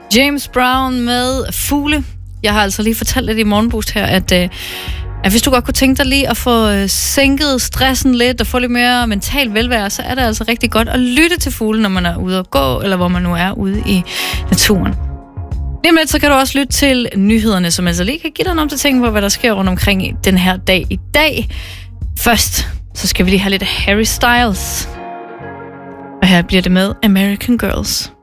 James Brown med Fugle. Jeg har altså lige fortalt lidt i Morgenboost her, at hvis du godt kunne tænke dig lige at få sænket stressen lidt og få lidt mere mental velvære, så er det altså rigtig godt at lytte til fugle, når man er ude at gå, eller hvor man nu er ude i naturen. Lige med så kan du også lytte til nyhederne, som altså lige kan give dig en opdatering på, hvad der sker rundt omkring i den her dag i dag. Først, så skal vi lige have lidt Harry Styles. Og her bliver det med American Girls.